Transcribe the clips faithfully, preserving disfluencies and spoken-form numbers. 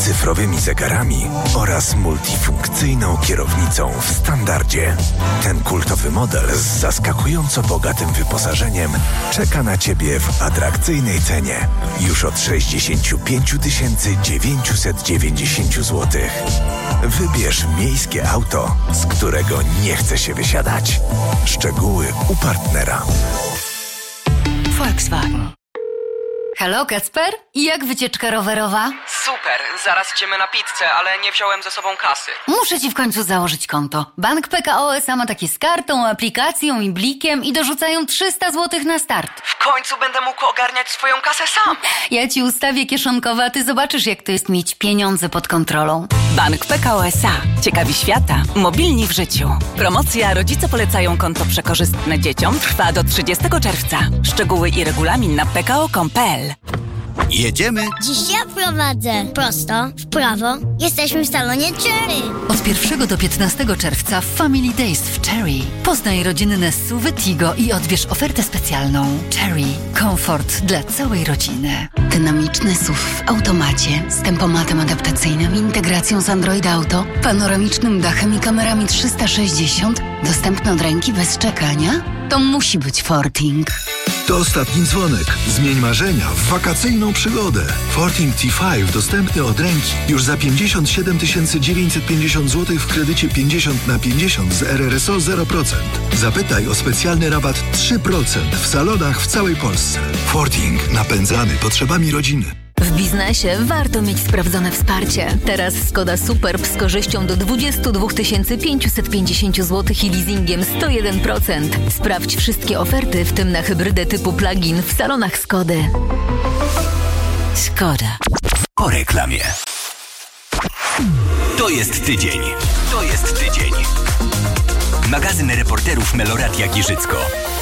cyfrowymi zegarami oraz multifunkcyjną kierownicą w standardzie. Ten kultowy model z zaskakująco bogatym wyposażeniem czeka na Ciebie w atrakcyjnej cenie już od sześćdziesiąt pięć tysięcy dziewięćset dziewięćdziesiąt złotych. Wybierz miejskie auto, z którego nie chce się wysiadać. Szczegóły u partnera. Volkswagen. Halo, Kacper? I jak wycieczka rowerowa? Super, zaraz idziemy na pizzę, ale nie wziąłem ze sobą kasy. Muszę ci w końcu założyć konto. Bank P K O S A ma takie z kartą, aplikacją i blikiem i dorzucają trzysta złotych na start. W końcu będę mógł ogarniać swoją kasę sam. Ja ci ustawię kieszonkowe, a ty zobaczysz, jak to jest mieć pieniądze pod kontrolą. Bank P K O S A. Ciekawi świata. Mobilni w życiu. Promocja Rodzice polecają konto przekorzystne dzieciom trwa do trzydziestego czerwca. Szczegóły i regulamin na p k o kropka com kropka p l. Jedziemy? Dziś ja prowadzę. Prosto, w prawo. Jesteśmy w salonie Cherry. Od pierwszego do piętnastego czerwca Family Days w Cherry. Poznaj rodzinne S U V-y Tigo i odbierz ofertę specjalną. Cherry. Komfort dla całej rodziny. Dynamiczny S U V w automacie z tempomatem adaptacyjnym, integracją z Android Auto, panoramicznym dachem i kamerami trzysta sześćdziesiąt. Dostępny od ręki bez czekania? To musi być Forting. To ostatni dzwonek. Zmień marzenia w wakacyjną przygodę. Forting T pięć dostępny od ręki już za pięćdziesiąt siedem tysięcy dziewięćset pięćdziesiąt złotych w kredycie pięćdziesiąt na pięćdziesiąt z R R S O zero procent. Zapytaj o specjalny rabat trzy procent w salonach w całej Polsce. Forting. Napędzany potrzebami rodziny. W biznesie warto mieć sprawdzone wsparcie. Teraz Skoda Superb z korzyścią do dwadzieścia dwa tysiące pięćset pięćdziesiąt złotych i leasingiem sto jeden procent. Sprawdź wszystkie oferty, w tym na hybrydę typu plug-in w salonach Skody. Skoda. Po reklamie. To jest tydzień. To jest tydzień. Magazyn reporterów Meloradia Giżycko.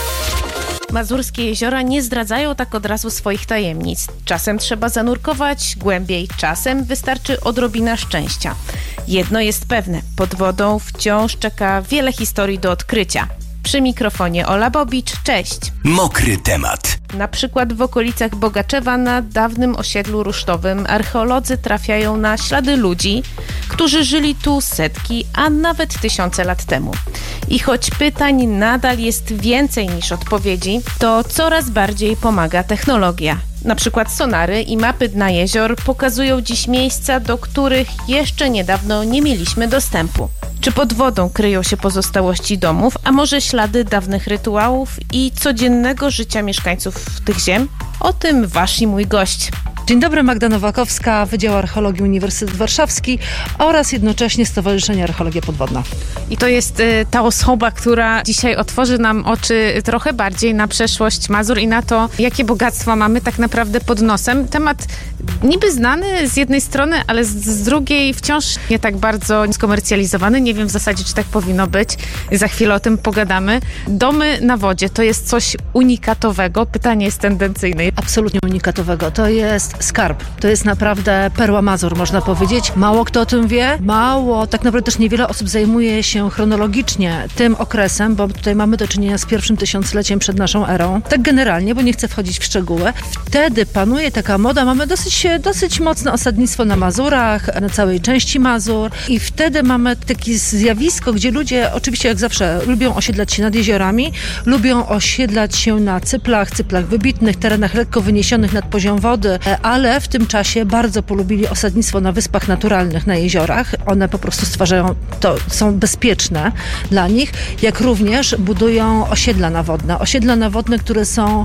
Mazurskie jeziora nie zdradzają tak od razu swoich tajemnic. Czasem trzeba zanurkować głębiej, czasem wystarczy odrobina szczęścia. Jedno jest pewne, pod wodą wciąż czeka wiele historii do odkrycia. Przy mikrofonie Ola Bobicz, cześć. Mokry temat. Na przykład w okolicach Bogaczewa na dawnym osiedlu rusztowym archeolodzy trafiają na ślady ludzi, którzy żyli tu setki, a nawet tysiące lat temu. I choć pytań nadal jest więcej niż odpowiedzi, to coraz bardziej pomaga technologia. Na przykład sonary i mapy dna jezior pokazują dziś miejsca, do których jeszcze niedawno nie mieliśmy dostępu. Czy pod wodą kryją się pozostałości domów, a może ślady dawnych rytuałów i codziennego życia mieszkańców tych ziem? O tym wasz i mój gość. Dzień dobry, Magda Nowakowska, Wydział Archeologii Uniwersytet Warszawski oraz jednocześnie Stowarzyszenie Archeologia Podwodna. I to jest y, ta osoba, która dzisiaj otworzy nam oczy trochę bardziej na przeszłość Mazur i na to, jakie bogactwa mamy tak naprawdę pod nosem. Temat niby znany z jednej strony, ale z, z drugiej wciąż nie tak bardzo skomercjalizowany. Nie wiem w zasadzie, czy tak powinno być. Za chwilę o tym pogadamy. Domy na wodzie to jest coś unikatowego. Pytanie jest tendencyjne. Absolutnie unikatowego. To jest skarb. To jest naprawdę perła Mazur, można powiedzieć. Mało kto o tym wie. Mało, tak naprawdę też niewiele osób zajmuje się chronologicznie tym okresem, bo tutaj mamy do czynienia z pierwszym tysiącleciem przed naszą erą. Tak generalnie, bo nie chcę wchodzić w szczegóły. Wtedy panuje taka moda. Mamy dosyć, dosyć mocne osadnictwo na Mazurach, na całej części Mazur i wtedy mamy takie zjawisko, gdzie ludzie oczywiście jak zawsze lubią osiedlać się nad jeziorami, lubią osiedlać się na cyplach, cyplach wybitnych, terenach lekko wyniesionych nad poziom wody, ale w tym czasie bardzo polubili osadnictwo na wyspach naturalnych, na jeziorach. One po prostu stwarzają, to są bezpieczne dla nich, jak również budują osiedla nawodne. Osiedla nawodne, które są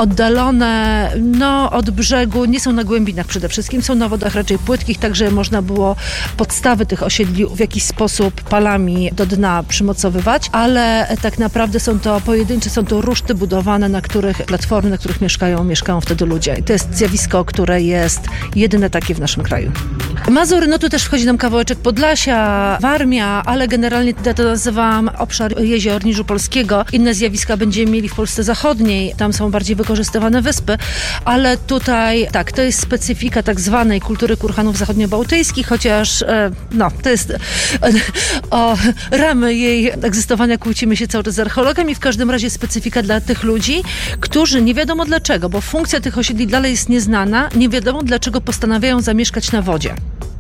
oddalone no, od brzegu, nie są na głębinach przede wszystkim, są na wodach raczej płytkich, także można było podstawy tych osiedli w jakiś sposób palami do dna przymocowywać, ale tak naprawdę są to pojedyncze, są to ruszty budowane, na których platformy, na których mieszkają, mieszkają wtedy ludzie. I to jest zjawisko, które jest jedyne takie w naszym kraju. Mazury, no tu też wchodzi nam kawałeczek Podlasia, Warmia, ale generalnie ja to nazywam obszar jezior Niżu Polskiego. Inne zjawiska będziemy mieli w Polsce Zachodniej, tam są bardziej wykorzystywane wyspy, ale tutaj tak, to jest specyfika tak zwanej kultury kurhanów zachodniobałtyckich, chociaż no, to jest o ramy jej egzystowania kłócimy się cały czas z archeologami, w każdym razie specyfika dla tych ludzi, którzy nie wiadomo dlaczego, bo funkcja tych osiedli dalej jest nieznana, nie wiadomo dlaczego postanawiają zamieszkać na wodzie.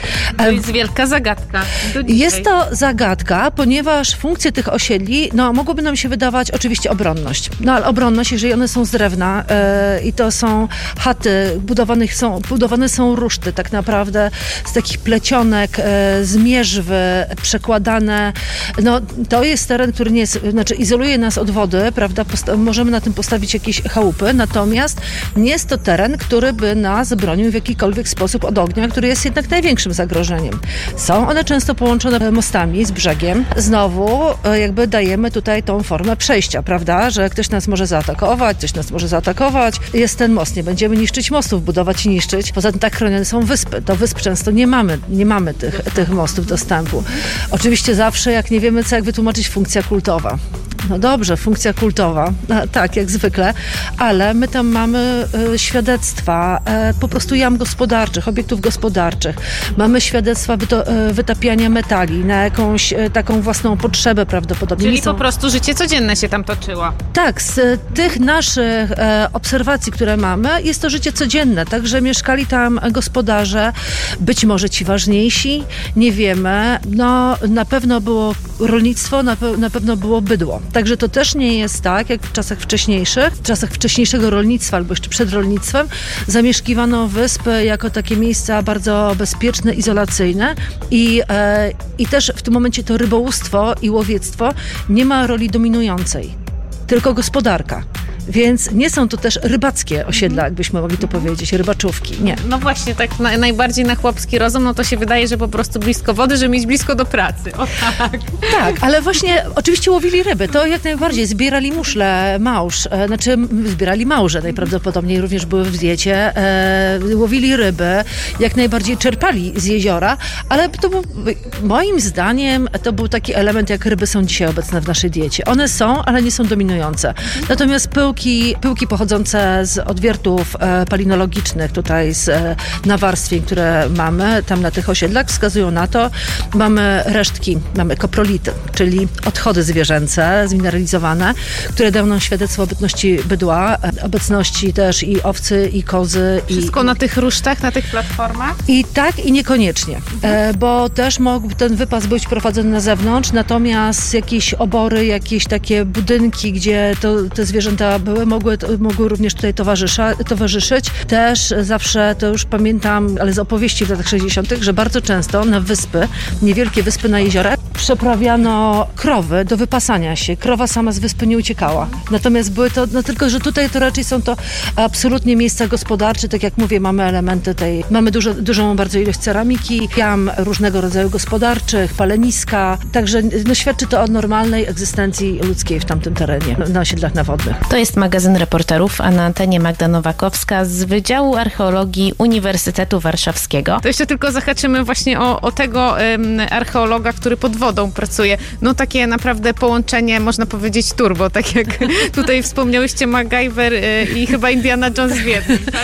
To jest wielka zagadka. Jest to zagadka, ponieważ funkcje tych osiedli, no mogłoby nam się wydawać oczywiście obronność. No ale obronność, jeżeli one są z drewna yy, i to są chaty, budowanych są, budowane są ruszty tak naprawdę z takich plecionek, yy, z mierzwy, przekładane. No to jest teren, który nie jest, znaczy izoluje nas od wody, prawda? Posta- możemy na tym postawić jakieś chałupy, natomiast nie jest to teren, który by nas bronił w jakikolwiek sposób od ognia, który jest jednak największym zagrożeniem. Są one często połączone mostami z brzegiem. Znowu jakby dajemy tutaj tą formę przejścia, prawda? Że ktoś nas może zaatakować, ktoś nas może zaatakować. Jest ten most, nie będziemy niszczyć mostów, budować i niszczyć. Poza tym tak chronione są wyspy. Do wysp często nie mamy, nie mamy tych, tych mostów dostępu. Oczywiście zawsze, jak nie wiemy co, jak wytłumaczyć funkcja kultowa. No dobrze, funkcja kultowa, tak, jak zwykle, ale my tam mamy y, świadectwa y, po prostu jam gospodarczych, obiektów gospodarczych. Mamy świadectwa wyto, y, wytapiania metali na jakąś y, taką własną potrzebę prawdopodobnie. Czyli są... po prostu życie codzienne się tam toczyło. Tak, z y, tych naszych y, obserwacji, które mamy, jest to życie codzienne, także mieszkali tam gospodarze, być może ci ważniejsi, nie wiemy. No na pewno było rolnictwo, na, pe- na pewno było bydło. Także to też nie jest tak, jak w czasach wcześniejszych, w czasach wcześniejszego rolnictwa albo jeszcze przed rolnictwem, zamieszkiwano wyspy jako takie miejsca bardzo bezpieczne, izolacyjne i, e, i też w tym momencie to rybołówstwo i łowiectwo nie ma roli dominującej, tylko gospodarka. Więc nie są to też rybackie osiedla, jakbyśmy mogli to powiedzieć, rybaczówki, nie. No właśnie, tak na, najbardziej na chłopski rozum, no to się wydaje, że po prostu blisko wody, żeby mieć blisko do pracy. O tak. Tak, ale właśnie oczywiście łowili ryby, to jak najbardziej. Zbierali muszle, małż, e, znaczy zbierali małże najprawdopodobniej, również były w diecie, e, łowili ryby, jak najbardziej czerpali z jeziora, ale to był, moim zdaniem, to był taki element, jak ryby są dzisiaj obecne w naszej diecie. One są, ale nie są dominujące. Natomiast pyłki Pyłki, pyłki pochodzące z odwiertów e, palinologicznych tutaj z e, nawarstwień, które mamy tam na tych osiedlach, wskazują na to. Mamy resztki, mamy koprolity, czyli odchody zwierzęce zmineralizowane, które dają nam świadectwo obecności bydła, e, obecności też i owcy, i kozy. Wszystko i, na tych rusztach, na tych platformach? I tak, i niekoniecznie, e, bo też mógł ten wypas być prowadzony na zewnątrz, natomiast jakieś obory, jakieś takie budynki, gdzie to, te zwierzęta były, mogły, mogły również tutaj towarzysza, towarzyszyć. Też zawsze, to już pamiętam, ale z opowieści w latach sześćdziesiątych, że bardzo często na wyspy, niewielkie wyspy na jeziorach, przeprawiano krowy do wypasania się. Krowa sama z wyspy nie uciekała. Natomiast były to, no tylko, że tutaj to raczej są to absolutnie miejsca gospodarcze. Tak jak mówię, mamy elementy tej, mamy dużo, dużą bardzo ilość ceramiki, jam różnego rodzaju gospodarczych, paleniska. Także no, świadczy to o normalnej egzystencji ludzkiej w tamtym terenie, na osiedlach nawodnych. To jest magazyn reporterów, a na antenie Magda Nowakowska z Wydziału Archeologii Uniwersytetu Warszawskiego. To jeszcze tylko zahaczymy właśnie o, o tego um, archeologa, który pod wodą pracuje. No takie naprawdę połączenie, można powiedzieć turbo, tak jak tutaj wspomniałyście, MacGyver y, i chyba Indiana Jones w jednym, tak?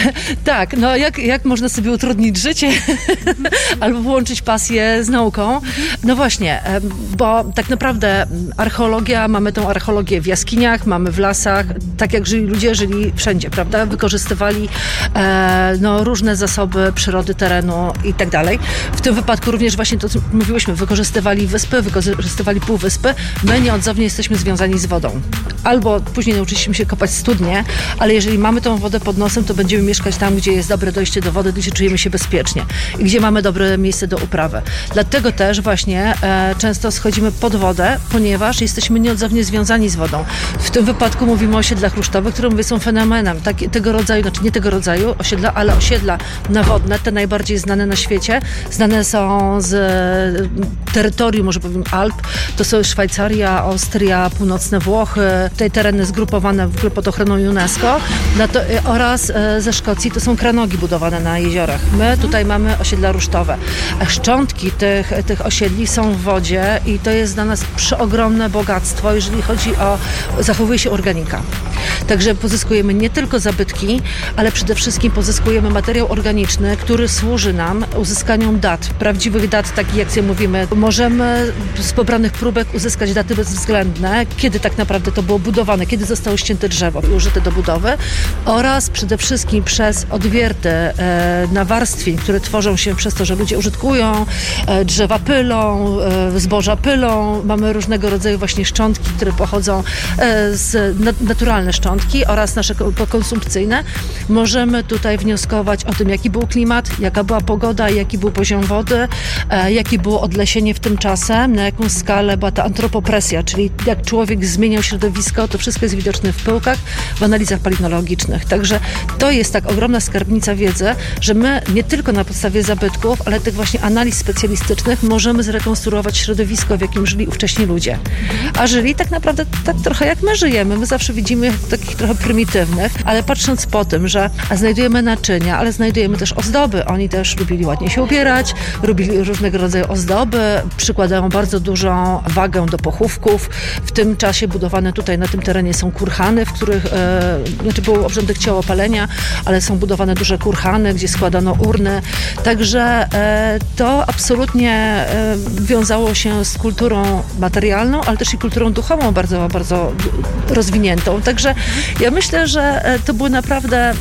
Tak, no jak, jak można sobie utrudnić życie albo połączyć pasję z nauką? No właśnie, bo tak naprawdę archeologia, mamy tą archeologię w jaskiniach, mamy w lasach, tak jak żyli ludzie, żyli wszędzie, prawda? Wykorzystywali e, no, różne zasoby przyrody, terenu i tak dalej. W tym wypadku również właśnie to, co mówiłyśmy, wykorzystywali wyspy, wykorzystywali półwyspy. My nieodzownie jesteśmy związani z wodą. Albo później nauczyliśmy się kopać studnie, ale jeżeli mamy tą wodę pod nosem, to będziemy mieszkać tam, gdzie jest dobre dojście do wody, gdzie czujemy się bezpiecznie i gdzie mamy dobre miejsce do uprawy. Dlatego też właśnie e, często schodzimy pod wodę, ponieważ jesteśmy nieodzownie związani z wodą. W tym wypadku mówimy o osiedlach rusztowych, które mówię są fenomenem tak, tego rodzaju, znaczy nie tego rodzaju osiedla, ale osiedla nawodne, te najbardziej znane na świecie. Znane są z terytorium, może powiem, Alp. To są Szwajcaria, Austria, północne Włochy, tutaj tereny zgrupowane w ogóle pod ochroną UNESCO no to, oraz ze Szkocji to są kranogi budowane na jeziorach. My tutaj mamy osiedla rusztowe. Szczątki tych, tych osiedli są w wodzie i to jest dla nas przeogromne bogactwo, jeżeli chodzi o, zachowuje się organika. Także pozyskujemy nie tylko zabytki, ale przede wszystkim pozyskujemy materiał organiczny, który służy nam uzyskaniu dat, prawdziwych dat, takich jak sobie mówimy. Możemy z pobranych próbek uzyskać daty bezwzględne, kiedy tak naprawdę to było budowane, kiedy zostało ścięte drzewo i użyte do budowy, oraz przede wszystkim przez odwierty e, nawarstwień, które tworzą się przez to, że ludzie użytkują, e, drzewa pylą, e, zboża pylą. Mamy różnego rodzaju właśnie szczątki, które pochodzą e, z na, naturalne szczątki oraz nasze konsumpcyjne. Możemy tutaj wnioskować o tym, jaki był klimat, jaka była pogoda, jaki był poziom wody, e, jakie było odlesienie w tym czasem, na jaką skalę była ta antropopresja, czyli jak człowiek zmieniał środowisko, to wszystko jest widoczne w pyłkach, w analizach palynologicznych. Także to jest tak ogromna skarbnica wiedzy, że my nie tylko na podstawie zabytków, ale tych właśnie analiz specjalistycznych możemy zrekonstruować środowisko, w jakim żyli ówcześni ludzie. A żyli tak naprawdę tak trochę jak my żyjemy. My zawsze widzimy takich trochę prymitywnych, ale patrząc po tym, że znajdujemy naczynia, ale znajdujemy też ozdoby. Oni też lubili ładnie się ubierać, robili różnego rodzaju ozdoby, przykładają bardzo dużą wagę do pochówków. W tym czasie budowane tutaj na tym terenie są kurhany, w których e, znaczy był obrządek ciałopalenia, ale są budowane duże kurhany, gdzie składano urny. Także e, to absolutnie e, wiązało się z kulturą materialną, ale też i kulturą duchową bardzo, bardzo rozwiniętą. Także ja myślę, że to były naprawdę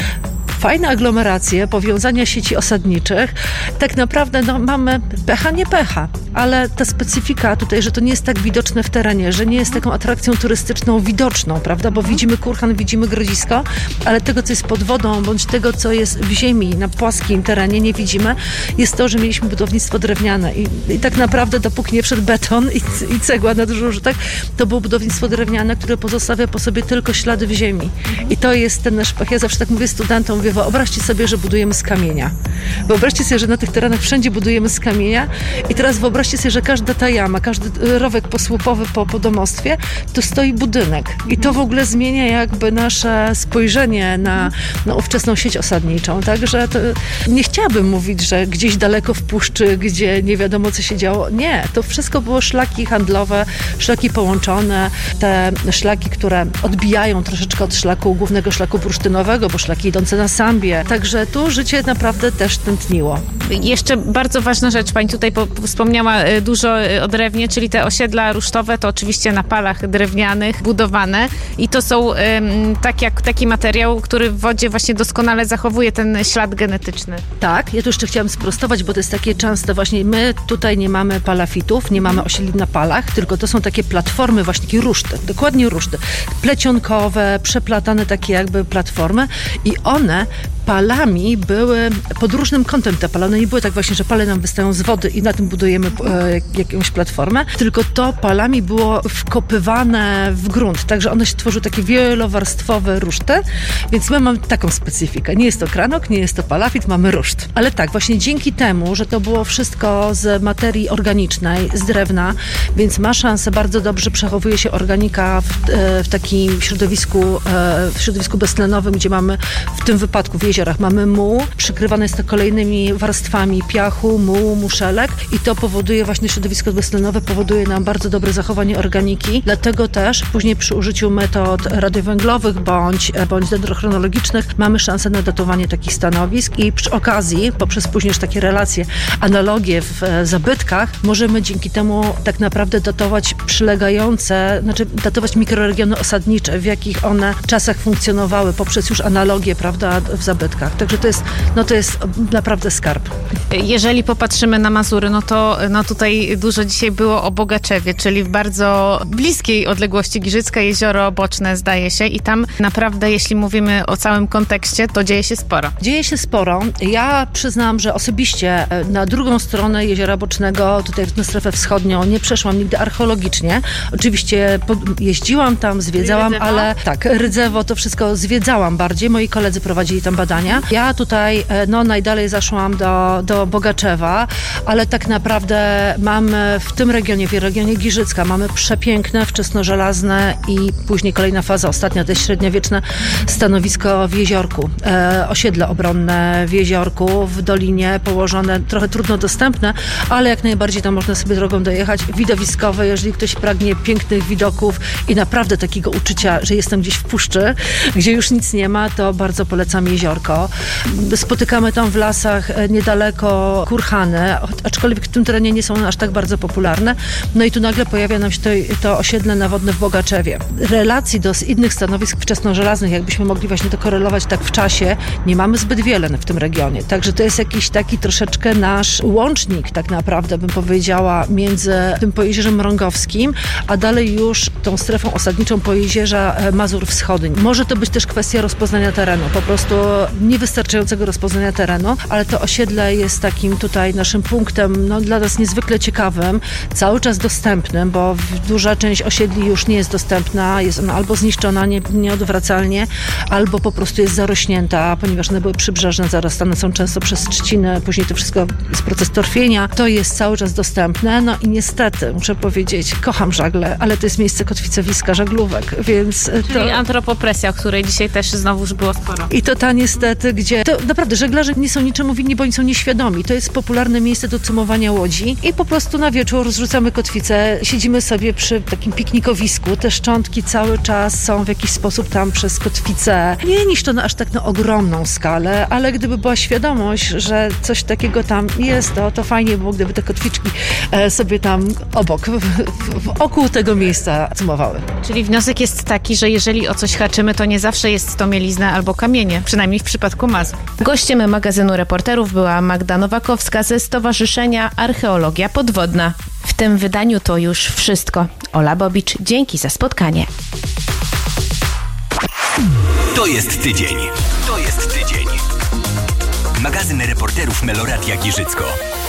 fajne aglomeracje, powiązania sieci osadniczych. Tak naprawdę no, mamy pecha, nie pecha, ale ta specyfika tutaj, że to nie jest tak widoczne w terenie, że nie jest taką atrakcją turystyczną widoczną, prawda, bo widzimy kurhan, widzimy grodzisko, ale tego, co jest pod wodą, bądź tego, co jest w ziemi, na płaskim terenie nie widzimy, jest to, że mieliśmy budownictwo drewniane i, i tak naprawdę dopóki nie wszedł beton i, i cegła na dużo rzutach, to było budownictwo drewniane, które pozostawia po sobie tylko ślady w ziemi. I to jest ten nasz pech. Ja zawsze tak mówię studentom, mówię, wyobraźcie sobie, że budujemy z kamienia. Wyobraźcie sobie, że na tych terenach wszędzie budujemy z kamienia i teraz wyobraźcie sobie, że każda ta jama, każdy rowek posłupowy po, po domostwie, to stoi budynek. I to w ogóle zmienia jakby nasze spojrzenie na, na ówczesną sieć osadniczą. Także to nie chciałabym mówić, że gdzieś daleko w puszczy, gdzie nie wiadomo, co się działo. Nie, to wszystko było szlaki handlowe, szlaki połączone, te szlaki, które odbijają troszeczkę od szlaku, głównego szlaku bursztynowego, bo szlaki idące na Sambię. Także tu życie naprawdę też tętniło. Jeszcze bardzo ważna rzecz, pani tutaj wspomniała dużo o drewnie, czyli te osiedla rusztowe to oczywiście na palach drewnianych budowane i to są um, tak jak, taki materiał, który w wodzie właśnie doskonale zachowuje ten ślad genetyczny. Tak, ja tu jeszcze chciałam sprostować, bo to jest takie często właśnie, my tutaj nie mamy palafitów, nie mamy osiedli na palach, tylko to są takie platformy, właśnie takie ruszty, dokładnie ruszty, plecionkowe, przeplatane takie jakby platformy i one palami były pod różnym kątem te pale. One nie były tak właśnie, że pale nam wystają z wody i na tym budujemy e, jakąś platformę, tylko to palami było wkopywane w grunt, także one się tworzyły takie wielowarstwowe ruszty, więc my mamy taką specyfikę. Nie jest to kranok, nie jest to palafit, mamy ruszt. Ale tak, właśnie dzięki temu, że to było wszystko z materii organicznej, z drewna, więc ma szansę, bardzo dobrze przechowuje się organika w, e, w takim środowisku, e, w środowisku beztlenowym, gdzie mamy w tym wypadku w jeziorach mamy muł, przykrywane jest to kolejnymi warstwami piachu, mułu, muszelek i to powoduje właśnie środowisko beztlenowe, powoduje nam bardzo dobre zachowanie organiki, dlatego też później przy użyciu metod radiowęglowych bądź, bądź dendrochronologicznych mamy szansę na datowanie takich stanowisk i przy okazji, poprzez później już takie relacje, analogie w zabytkach, możemy dzięki temu tak naprawdę datować przylegające, znaczy datować mikroregiony osadnicze, w jakich one czasach funkcjonowały, poprzez już analogie, prawda, w zabytkach. Także to jest, no to jest naprawdę skarb. Jeżeli popatrzymy na Mazury, no to no tutaj dużo dzisiaj było o Bogaczewie, czyli w bardzo bliskiej odległości Giżycka, jezioro Boczne zdaje się i tam naprawdę, jeśli mówimy o całym kontekście, to dzieje się sporo. Dzieje się sporo. Ja przyznam, że osobiście na drugą stronę jeziora Bocznego, tutaj na strefę wschodnią, nie przeszłam nigdy archeologicznie. Oczywiście jeździłam tam, zwiedzałam, Rydzewo? ale tak, Rydzewo to wszystko zwiedzałam bardziej. Moi koledzy prowadzili tam badania. zdania. Ja tutaj no najdalej zaszłam do, do Bogaczewa, ale tak naprawdę mamy w tym regionie, w regionie Giżycka, mamy przepiękne, wczesnożelazne i później kolejna faza, ostatnia, to jest średniowieczne stanowisko w Jeziorku. E, osiedle obronne w Jeziorku, w dolinie położone, trochę trudno dostępne, ale jak najbardziej tam można sobie drogą dojechać. Widowiskowe, jeżeli ktoś pragnie pięknych widoków i naprawdę takiego uczucia, że jestem gdzieś w puszczy, gdzie już nic nie ma, to bardzo polecam Jeziorko. Spotykamy tam w lasach niedaleko kurhany, aczkolwiek w tym terenie nie są aż tak bardzo popularne. No i tu nagle pojawia nam się to, to osiedle nawodne w Bogaczewie. Relacji do innych stanowisk wczesnożelaznych, jakbyśmy mogli właśnie to korelować tak w czasie, nie mamy zbyt wiele w tym regionie. Także to jest jakiś taki troszeczkę nasz łącznik, tak naprawdę bym powiedziała, między tym Pojezierzem Mrągowskim, a dalej już tą strefą osadniczą Pojezierza Mazur Wschodni. Może to być też kwestia rozpoznania terenu, po prostu niewystarczającego rozpoznania terenu, ale to osiedle jest takim tutaj naszym punktem, no dla nas niezwykle ciekawym, cały czas dostępnym, bo duża część osiedli już nie jest dostępna, jest ona albo zniszczona nie, nieodwracalnie, albo po prostu jest zarośnięta, ponieważ one były przybrzeżne, zarastane są często przez trzciny, później to wszystko jest proces torfienia, to jest cały czas dostępne, no i niestety, muszę powiedzieć, kocham żagle, ale to jest miejsce kotwicowiska żaglówek, więc Czyli to... antropopresja, o której dzisiaj też znowu już było sporo. I to ta niestety, gdzie... To naprawdę, żeglarze nie są niczemu winni, bo oni są nieświadomi. To jest popularne miejsce do cumowania łodzi i po prostu na wieczór zrzucamy kotwicę, siedzimy sobie przy takim piknikowisku, te szczątki cały czas są w jakiś sposób tam przez kotwicę nie niszczone aż tak na ogromną skalę, ale gdyby była świadomość, że coś takiego tam jest, to, to fajnie było, gdyby te kotwiczki e, sobie tam obok, w, w, wokół tego miejsca cumowały. Czyli wniosek jest taki, że jeżeli o coś haczymy, to nie zawsze jest to mielizna albo kamienie, przynajmniej w przypadku Mazur. Gościem magazynu Reporterów była Magda Nowakowska ze Stowarzyszenia Archeologia Podwodna. W tym wydaniu to już wszystko. Ola Bobicz, dzięki za spotkanie. To jest tydzień. To jest tydzień. Magazyn Reporterów Meloradia Giżycko.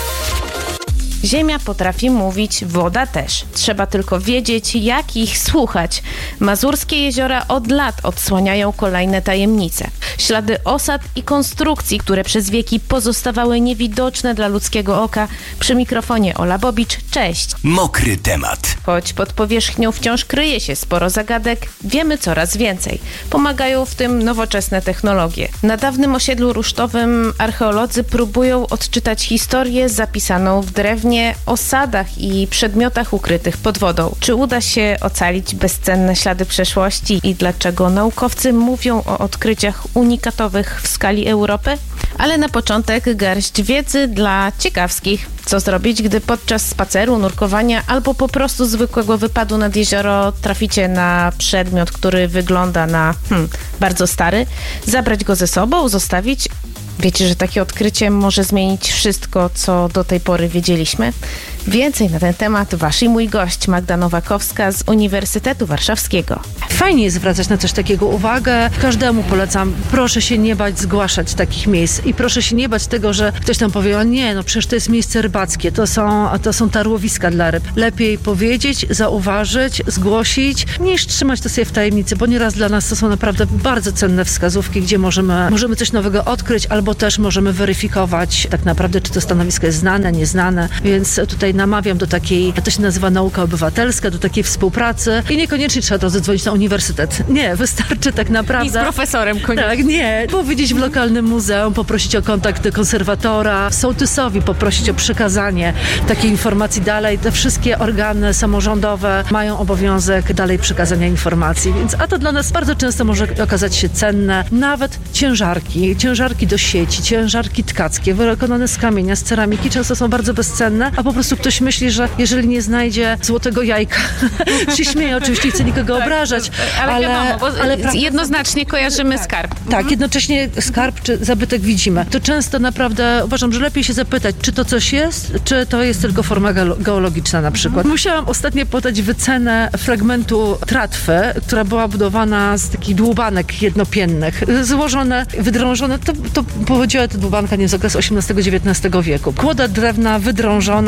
Ziemia potrafi mówić, woda też. Trzeba tylko wiedzieć, jak ich słuchać. Mazurskie jeziora od lat odsłaniają kolejne tajemnice. Ślady osad i konstrukcji, które przez wieki pozostawały niewidoczne dla ludzkiego oka. Przy mikrofonie Ola Bobicz, cześć. Mokry temat. Choć pod powierzchnią wciąż kryje się sporo zagadek, wiemy coraz więcej. Pomagają w tym nowoczesne technologie. Na dawnym osiedlu rusztowym archeolodzy próbują odczytać historię zapisaną w drewnie, osadach i przedmiotach ukrytych pod wodą. Czy uda się ocalić bezcenne ślady przeszłości i dlaczego naukowcy mówią o odkryciach unikatowych w skali Europy? Ale na początek garść wiedzy dla ciekawskich. Co zrobić, gdy podczas spaceru, nurkowania albo po prostu zwykłego wypadu nad jezioro traficie na przedmiot, który wygląda na hmm, bardzo stary? Zabrać go ze sobą, zostawić? Wiecie, że takie odkrycie może zmienić wszystko, co do tej pory wiedzieliśmy? Więcej na ten temat wasz i mój gość, Magda Nowakowska z Uniwersytetu Warszawskiego. Fajnie jest zwracać na coś takiego uwagę. Każdemu polecam, proszę się nie bać zgłaszać takich miejsc i proszę się nie bać tego, że ktoś tam powie, o nie, no przecież to jest miejsce rybackie, to są, to są tarłowiska dla ryb. Lepiej powiedzieć, zauważyć, zgłosić, niż trzymać to sobie w tajemnicy, bo nieraz dla nas to są naprawdę bardzo cenne wskazówki, gdzie możemy, możemy coś nowego odkryć, albo też możemy weryfikować tak naprawdę, czy to stanowisko jest znane, nieznane, więc tutaj namawiam do takiej, to się nazywa nauka obywatelska, do takiej współpracy i niekoniecznie trzeba to zadzwonić na uniwersytet. Nie, wystarczy tak naprawdę... I z profesorem koniecznie. Tak, nie. Powiedzieć w lokalnym muzeum, poprosić o kontakt do konserwatora, sołtysowi poprosić o przekazanie takiej informacji dalej. Te wszystkie organy samorządowe mają obowiązek dalej przekazania informacji, więc a to dla nas bardzo często może okazać się cenne. Nawet ciężarki, ciężarki do sieci, ciężarki tkackie, wykonane z kamienia, z ceramiki, często są bardzo bezcenne, a po prostu ktoś myśli, że jeżeli nie znajdzie złotego jajka, się śmieje oczywiście, nie chcę nikogo obrażać, ale, ale, wiadomo, bo ale jednoznacznie kojarzymy tak, skarb. Tak, mhm. jednocześnie skarb czy zabytek widzimy. To często naprawdę uważam, że lepiej się zapytać, czy to coś jest, czy to jest tylko forma geologiczna na przykład. Mhm. Musiałam ostatnio podać wycenę fragmentu tratwy, która była budowana z takich dłubanek jednopiennych, złożone, wydrążone, to, to pochodziła ta dłubanka nie z okresu osiemnastego dziewiętnastego wieku. Kłoda drewna wydrążona, które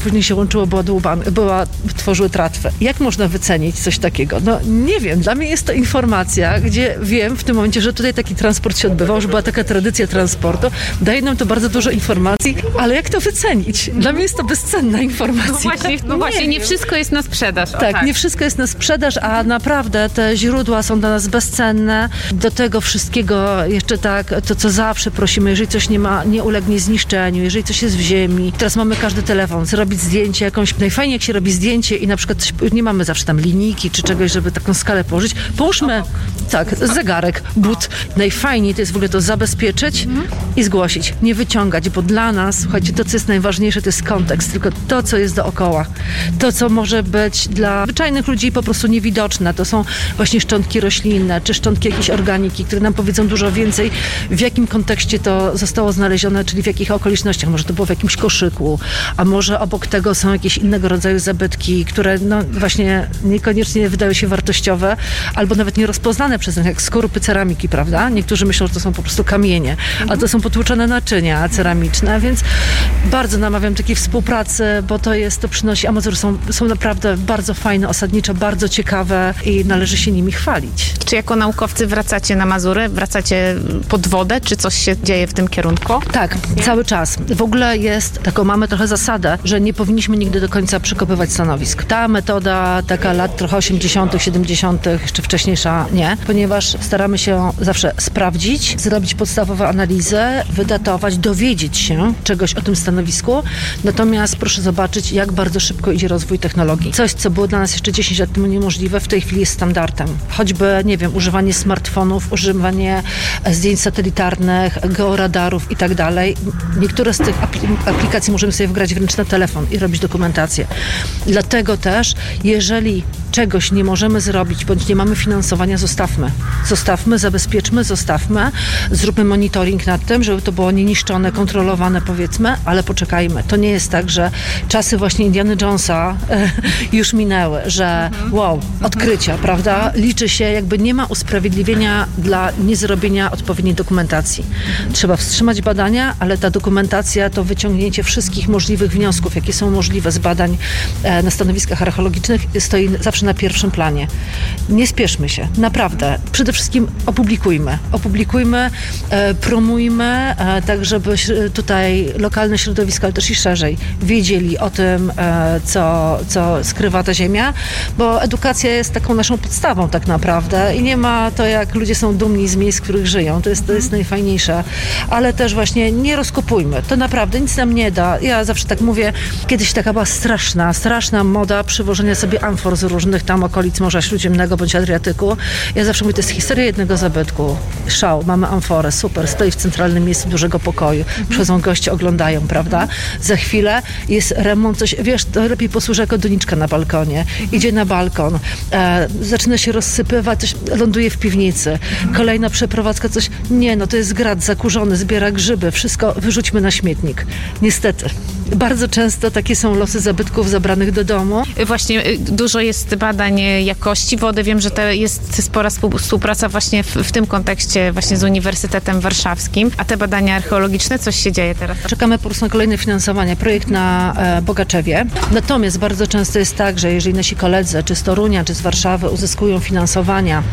później się łączyło, była dłubana, była, tworzyły tratwę. Jak można wycenić coś takiego? No nie wiem, dla mnie jest to informacja, gdzie wiem w tym momencie, że tutaj taki transport się odbywał, że była taka tradycja transportu. Daje nam to bardzo dużo informacji, ale jak to wycenić? Dla mnie jest to bezcenna informacja. No właśnie, no właśnie nie, nie wszystko jest na sprzedaż. Tak, tak, nie wszystko jest na sprzedaż, a naprawdę te źródła są dla nas bezcenne. Do tego wszystkiego jeszcze tak, to co zawsze prosimy, jeżeli coś nie ma, nie ulegnie zniszczeniu, jeżeli coś jest w ziemi. Teraz mamy każdy telefon, zrobić zdjęcie jakąś, najfajniej jak się robi zdjęcie i na przykład coś, nie mamy zawsze tam linijki czy czegoś, żeby taką skalę położyć. Połóżmy, tak, zegarek, but. Najfajniej to jest w ogóle to zabezpieczyć mhm. i zgłosić. Nie wyciągać, bo dla nas, słuchajcie, to co jest najważniejsze, to jest kontekst, tylko to, co jest dookoła. To, co może być dla zwyczajnych ludzi po prostu niewidoczne. To są właśnie szczątki roślinne, czy szczątki jakiejś organiki, które nam powiedzą dużo więcej, w jakim kontekście to zostało znalezione, czyli w jakich okolicznościach. Może to było w jakimś koszyku, a może obok tego są jakieś innego rodzaju zabytki, które no właśnie niekoniecznie wydają się wartościowe, albo nawet nierozpoznane przez nas, jak skorupy ceramiki, prawda? Niektórzy myślą, że to są po prostu kamienie, a to są potłuczone naczynia ceramiczne, więc bardzo namawiam takiej współpracy, bo to jest, to przynosi, Amazory są, są naprawdę bardzo fajne, osadnicze, bardzo ciekawe i należy się nimi chwalić. Czy jako naukowcy wracacie na Mazury? Wracacie pod wodę? Czy coś się dzieje w tym kierunku? Tak, cały czas. W ogóle jest, taką mamy trochę zasadę, że nie powinniśmy nigdy do końca przekopywać stanowisk. Ta metoda taka lat trochę osiemdziesiątych, siedemdziesiątych, jeszcze wcześniejsza nie, ponieważ staramy się zawsze sprawdzić, zrobić podstawowe analizy, wydatować, dowiedzieć się czegoś o tym stanowisku. Natomiast proszę zobaczyć, jak bardzo szybko idzie rozwój technologii. Coś, co było dla nas jeszcze dziesięć lat temu niemożliwe, w tej chwili jest standardem. Choćby, nie wiem, używanie smartfonów, używanie zdjęć satelitarnych, georadarów i tak dalej. Niektóre z tych aplikacji możemy sobie wgrać wręcz na telefon i robić dokumentację. Dlatego też, jeżeli czegoś nie możemy zrobić, bądź nie mamy finansowania, zostawmy. Zostawmy, zabezpieczmy, zostawmy, zróbmy monitoring nad tym, żeby to było nieniszczone, kontrolowane, powiedzmy, ale poczekajmy. To nie jest tak, że czasy właśnie Indiana Jonesa e, już minęły, że wow, odkrycia, prawda? Liczy się, jakby nie ma usprawiedliwienia dla niezrobienia odpowiedniej dokumentacji. Trzeba wstrzymać badania, ale ta dokumentacja to wyciągnięcie wszystkich możliwych wniosków, jakie są możliwe z badań e, na stanowiskach archeologicznych, stoi zawsze na pierwszym planie. Nie spieszmy się, naprawdę. Przede wszystkim opublikujmy. Opublikujmy, e, promujmy, e, tak żeby tutaj lokalne środowiska, ale też i szerzej, wiedzieli o tym, e, co, co skrywa ta ziemia, bo edukacja jest taką naszą podstawą tak naprawdę i nie ma to, jak ludzie są dumni z miejsc, w których żyją. To jest, to jest najfajniejsze. Ale też właśnie nie rozkopujmy. To naprawdę nic nam nie da. Ja zawsze tak mówię, kiedyś taka była straszna, straszna moda przywożenia sobie amfor z różnych tam okolic Morza Śródziemnego bądź Adriatyku. Ja zawsze mówię, to jest historia jednego zabytku. Szał, mamy amforę, super, stoi w centralnym miejscu dużego pokoju. Przychodzą goście, oglądają, prawda? Za chwilę jest remont, coś, wiesz, to lepiej posłuży jako doniczka na balkonie. Idzie na balkon, e, zaczyna się rozsypywać, coś ląduje w piwnicy. Kolejna przeprowadzka, coś, nie no, to jest grat zakurzony, zbiera grzyby, wszystko wyrzućmy na śmietnik. Niestety. Bardzo często takie są losy zabytków zabranych do domu. Właśnie dużo jest badań jakości wody. Wiem, że to jest spora współpraca właśnie w, w tym kontekście właśnie z Uniwersytetem Warszawskim. A te badania archeologiczne, coś się dzieje teraz? Czekamy po prostu na kolejne finansowanie. Projekt na e, Bogaczewie. Natomiast bardzo często jest tak, że jeżeli nasi koledzy, czy z Torunia, czy z Warszawy uzyskują finansowania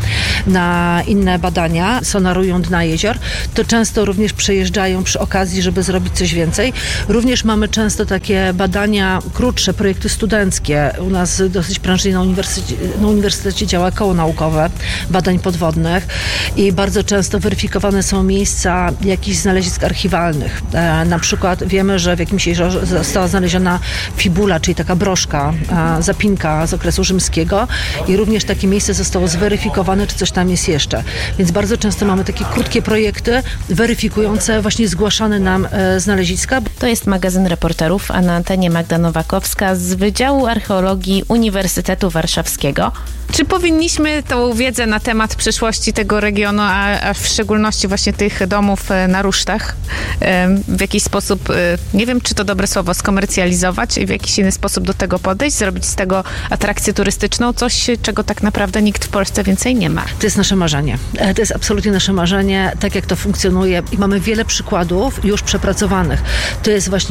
na inne badania, sonarują dna jezior, to często również przejeżdżają przy okazji, żeby zrobić coś więcej. Również mamy często takie badania, krótsze projekty studenckie. U nas dosyć prężnie na uniwersytecie, na uniwersytecie działa koło naukowe badań podwodnych i bardzo często weryfikowane są miejsca jakichś znalezisk archiwalnych. E, na przykład wiemy, że w jakimś jeziorze została znaleziona fibula, czyli taka broszka, e, zapinka z okresu rzymskiego i również takie miejsce zostało zweryfikowane, czy coś tam jest jeszcze. Więc bardzo często mamy takie krótkie projekty weryfikujące właśnie zgłaszane nam e, znaleziska. To jest magazyn Reporterów, a na antenie Magda Nowakowska z Wydziału Archeologii Uniwersytetu Warszawskiego. Czy powinniśmy tą wiedzę na temat przyszłości tego regionu, a, a w szczególności właśnie tych domów na rusztach, w jakiś sposób, nie wiem, czy to dobre słowo, skomercjalizować i w jakiś inny sposób do tego podejść, zrobić z tego atrakcję turystyczną, coś, czego tak naprawdę nikt w Polsce więcej nie ma? To jest nasze marzenie. To jest absolutnie nasze marzenie, tak jak to funkcjonuje i mamy wiele przykładów już przepracowanych. To jest właśnie Austria,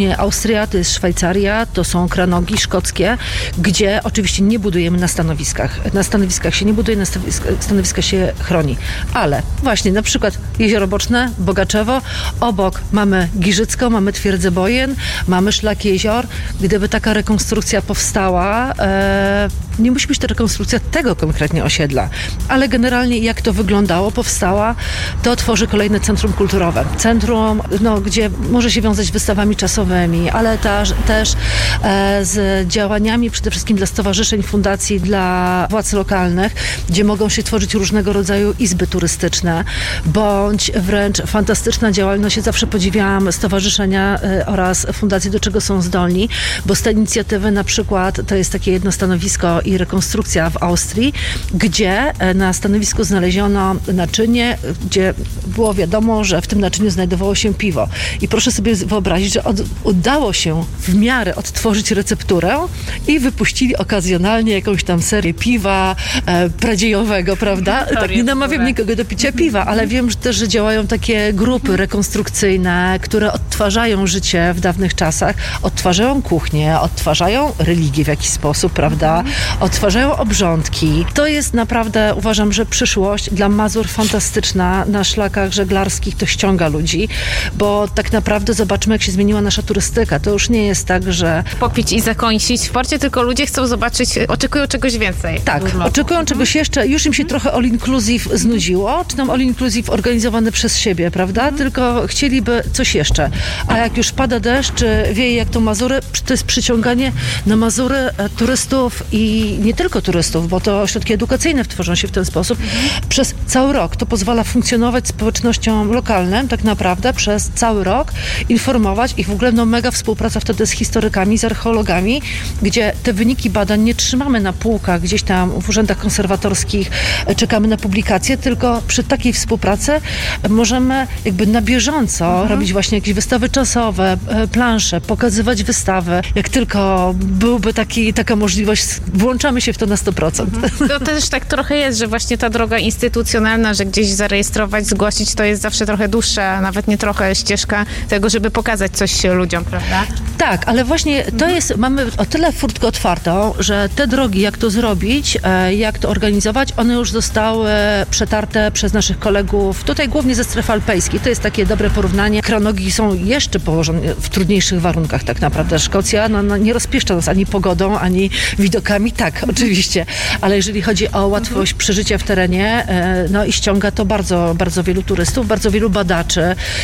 Austria, to jest Szwajcaria, to są kranogi szkockie, gdzie oczywiście nie budujemy na stanowiskach. Na stanowiskach się nie buduje, na stanowiska się chroni. Ale właśnie na przykład Jezioro Boczne, Bogaczewo, obok mamy Giżycko, mamy Twierdzę Bojen, mamy Szlak Jezior. Gdyby taka rekonstrukcja powstała, e, nie musi być to rekonstrukcja tego konkretnie osiedla, ale generalnie jak to wyglądało, powstała, to tworzy kolejne centrum kulturowe. Centrum, no, gdzie może się wiązać z wystawami czasowymi, ale też, też e, z działaniami przede wszystkim dla stowarzyszeń, fundacji, dla władz lokalnych, gdzie mogą się tworzyć różnego rodzaju izby turystyczne, bądź wręcz fantastyczna działalność. Ja zawsze podziwiałam stowarzyszenia e, oraz fundacje, do czego są zdolni, bo z tej inicjatywy na przykład to jest takie jedno stanowisko i rekonstrukcja w Austrii, gdzie e, na stanowisku znaleziono naczynie, gdzie było wiadomo, że w tym naczyniu znajdowało się piwo. I proszę sobie wyobrazić, że od, udało się w miarę odtworzyć recepturę i wypuścili okazjonalnie jakąś tam serię piwa e, pradziejowego, prawda? Tak, nie namawiam nikogo do picia piwa, ale wiem że też, że działają takie grupy rekonstrukcyjne, które odtwarzają życie w dawnych czasach, odtwarzają kuchnię, odtwarzają religię w jakiś sposób, prawda? Odtwarzają obrządki. To jest naprawdę, uważam, że przyszłość dla Mazur fantastyczna. Na szlakach żeglarskich to ściąga ludzi, bo tak naprawdę zobaczmy, jak się zmieniła nasza turystyka. To już nie jest tak, że... Popić i zakończyć w porcie, tylko ludzie chcą zobaczyć, oczekują czegoś więcej. Tak, oczekują czegoś jeszcze. Już im się trochę all inclusive znudziło, czy tam all inclusive organizowane przez siebie, prawda? Mhm. Tylko chcieliby coś jeszcze. A jak już pada deszcz, czy wieje jak to Mazury, to jest przyciąganie na Mazury turystów i nie tylko turystów, bo to ośrodki edukacyjne tworzą się w ten sposób. Mhm. Przez cały rok. To pozwala funkcjonować społecznościom lokalnym tak naprawdę przez cały rok, informować i w ogóle no mega współpraca wtedy z historykami, z archeologami, gdzie te wyniki badań nie trzymamy na półkach gdzieś tam w urzędach konserwatorskich, czekamy na publikacje, tylko przy takiej współpracy możemy jakby na bieżąco mhm. robić właśnie jakieś wystawy czasowe, plansze, pokazywać wystawy. Jak tylko byłby taki, taka możliwość, włączamy się w to na sto procent. Mhm. To też tak trochę jest, że właśnie ta droga instytucjonalna, że gdzieś zarejestrować, zgłosić, to jest zawsze trochę dłuższa, nawet nie trochę ścieżka tego, żeby pokazać coś ludziom, prawda? Tak, ale właśnie to mhm. jest, mamy o tyle furtkę otwartą, że te drogi, jak to zrobić, jak to organizować, one już zostały przetarte przez naszych kolegów, tutaj głównie ze strefy alpejskiej. To jest takie dobre porównanie. Kranogi są jeszcze położone w trudniejszych warunkach tak naprawdę. Szkocja no, no, nie rozpieszcza nas ani pogodą, ani widokami, tak, oczywiście, ale jeżeli chodzi o łatwość przeżycia w terenie, no i ściąga to bardzo, bardzo wielu turystów, bardzo wielu badaczy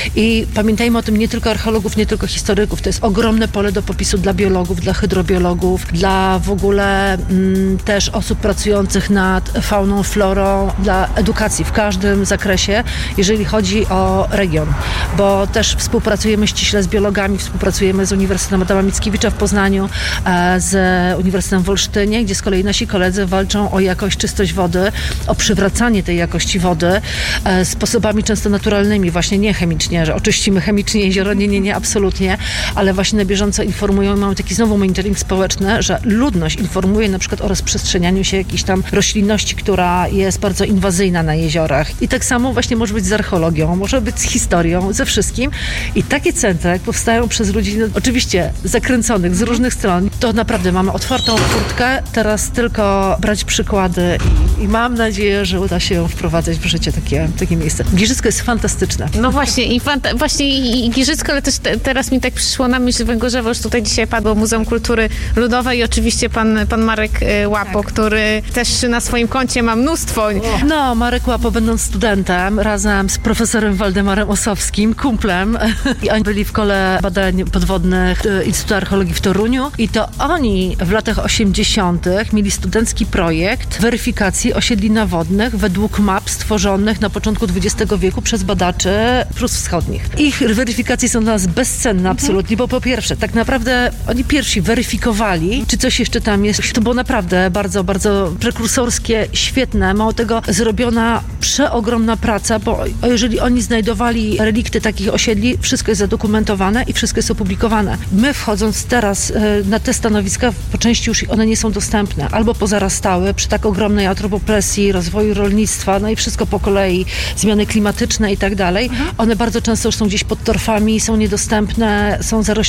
i pamiętajmy o tym, nie tylko archeologów, nie tylko historyków, to jest ogromne pole do popisu dla biologów, dla hydrobiologów, dla w ogóle m, też osób pracujących nad fauną, florą, dla edukacji w każdym zakresie, jeżeli chodzi o region, bo też współpracujemy ściśle z biologami, współpracujemy z Uniwersytetem Adama Mickiewicza w Poznaniu, z Uniwersytetem w Olsztynie, gdzie z kolei nasi koledzy walczą o jakość, czystość wody, o przywracanie tej jakości wody sposobami często naturalnymi, właśnie nie chemicznie, że oczyścimy chemicznie jezioro, nie, nie, nie, absolutnie, ale właśnie na bieżąco informują, mamy taki znowu monitoring społeczny, że ludność informuje na przykład o rozprzestrzenianiu się jakiejś tam roślinności, która jest bardzo inwazyjna na jeziorach. I tak samo właśnie może być z archeologią, może być z historią, ze wszystkim. I takie centra, jak powstają przez ludzi, no, oczywiście zakręconych z różnych stron, to naprawdę mamy otwartą furtkę, teraz tylko brać przykłady i, i mam nadzieję, że uda się wprowadzać w życie takie, takie miejsce. Giżycko jest fantastyczne. No właśnie, i fanta- właśnie i, i Giżycko, ale też te, teraz mi tak przyszło na myśl Węgorzewo, już tutaj dzisiaj padło Muzeum Kultury Ludowej i oczywiście pan, pan Marek Łapo, tak. który też na swoim koncie ma mnóstwo. No, Marek Łapo, będąc studentem, razem z profesorem Waldemarem Osowskim, kumplem, i oni byli w kole badań podwodnych Instytutu Archeologii w Toruniu i to oni w latach osiemdziesiątych mieli studencki projekt weryfikacji osiedli nawodnych według map stworzonych na początku dwudziestego wieku przez badaczy Prus Wschodnich. Ich weryfikacje są dla nas bezcenne absolutnie, bo po pierwsze, tak naprawdę oni pierwsi weryfikowali, czy coś jeszcze tam jest. To było naprawdę bardzo, bardzo prekursorskie, świetne. Mało tego, zrobiona przeogromna praca, bo jeżeli oni znajdowali relikty takich osiedli, wszystko jest zadokumentowane i wszystko jest opublikowane. My wchodząc teraz na te stanowiska, po części już one nie są dostępne, albo pozarastały przy tak ogromnej antropopresji, rozwoju rolnictwa, no i wszystko po kolei, zmiany klimatyczne i tak dalej. One bardzo często już są gdzieś pod torfami, są niedostępne, są zarośnięte trzcinem